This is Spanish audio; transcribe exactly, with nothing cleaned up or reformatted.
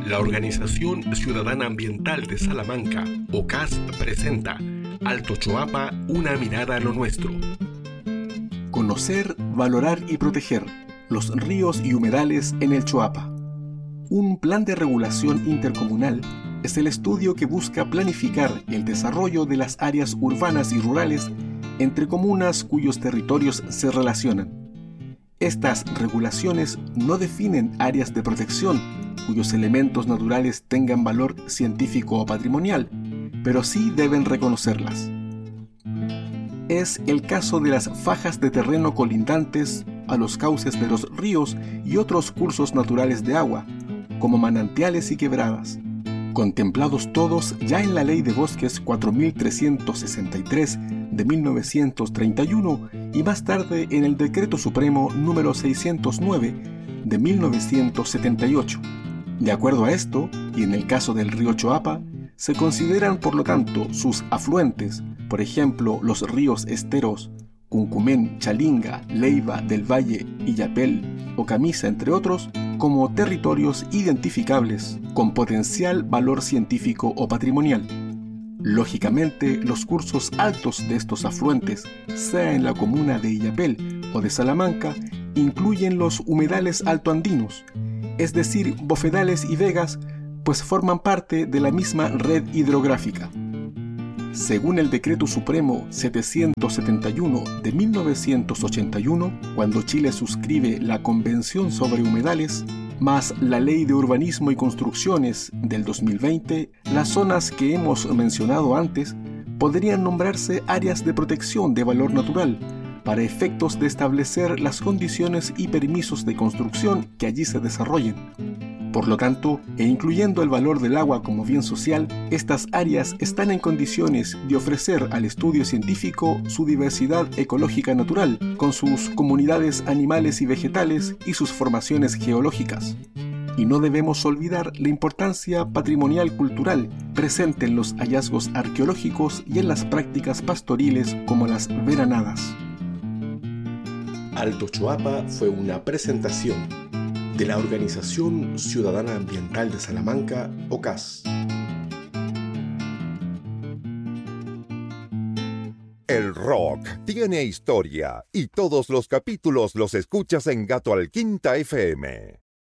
La Organización Ciudadana Ambiental de Salamanca, O C A S, presenta Alto Choapa, una mirada a lo nuestro. Conocer, valorar y proteger los ríos y humedales en el Choapa. Un plan de regulación intercomunal es el estudio que busca planificar el desarrollo de las áreas urbanas y rurales entre comunas cuyos territorios se relacionan. Estas regulaciones no definen áreas de protección cuyos elementos naturales tengan valor científico o patrimonial, pero sí deben reconocerlas. Es el caso de las fajas de terreno colindantes a los cauces de los ríos y otros cursos naturales de agua, como manantiales y quebradas, contemplados todos ya en la Ley de Bosques cuatro mil trescientos sesenta y tres de mil novecientos treinta y uno y más tarde en el Decreto Supremo número seiscientos nueve de mil novecientos setenta y ocho. De acuerdo a esto, y en el caso del río Choapa, se consideran por lo tanto sus afluentes, por ejemplo los ríos esteros Cuncumén, Chalinga, Leiva, del Valle, Illapel o Camisa, entre otros, como territorios identificables con potencial valor científico o patrimonial. Lógicamente, los cursos altos de estos afluentes, sea en la comuna de Illapel o de Salamanca, incluyen los humedales altoandinos, es decir, bofedales y vegas, pues forman parte de la misma red hidrográfica. Según el Decreto Supremo setecientos setenta y uno de mil novecientos ochenta y uno, cuando Chile suscribe la Convención sobre Humedales, más la Ley de Urbanismo y Construcciones del dos mil veinte, las zonas que hemos mencionado antes podrían nombrarse áreas de protección de valor natural, para efectos de establecer las condiciones y permisos de construcción que allí se desarrollen. Por lo tanto, e incluyendo el valor del agua como bien social, estas áreas están en condiciones de ofrecer al estudio científico su diversidad ecológica natural, con sus comunidades animales y vegetales y sus formaciones geológicas. Y no debemos olvidar la importancia patrimonial cultural presente en los hallazgos arqueológicos y en las prácticas pastoriles como las veranadas. Alto Choapa fue una presentación de la Organización Ciudadana Ambiental de Salamanca, O C A S. El rock tiene historia y todos los capítulos los escuchas en Gato Alquinta F M.